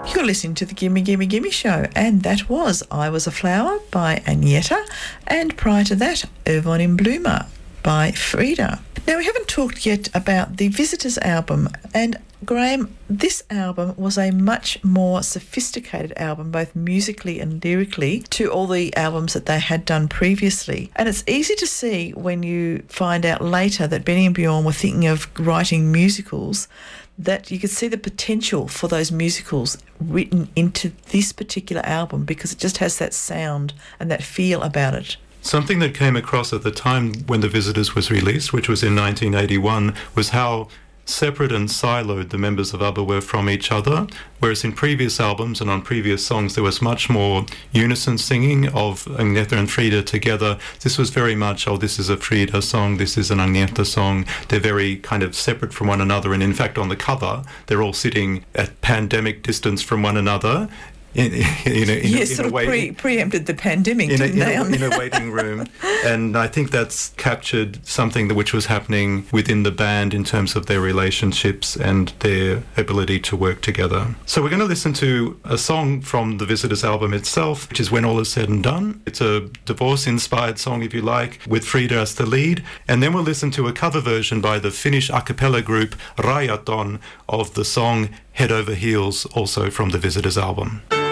You're listening to the Gimme Gimme Gimme Show, and that was I Was a Flower by Agneta, and prior to that, Irvine in Bloomer by Frida. Now, we haven't talked yet about the Visitors album, and Graham, this album was a much more sophisticated album, both musically and lyrically, to all the albums that they had done previously. And it's easy to see when you find out later that Benny and Bjorn were thinking of writing musicals, that you could see the potential for those musicals written into this particular album because it just has that sound and that feel about it. Something that came across at the time when The Visitors was released, which was in 1981, was how separate and siloed the members of ABBA were from each other, whereas in previous albums and on previous songs there was much more unison singing of Agneta and Frida together. This was very much, oh, this is a Frida song, this is an Agneta song. They're very kind of separate from one another, and in fact on the cover they're all sitting at pandemic distance from one another. Preempted the pandemic, didn't they? In a waiting room. And I think that's captured something which was happening within the band in terms of their relationships and their ability to work together. So we're going to listen to a song from the Visitors album itself, which is When All Is Said and Done. It's a divorce-inspired song, if you like, with Frida as the lead. And then we'll listen to a cover version by the Finnish a cappella group Rajaton of the song Head Over Heels, also from the Visitors album.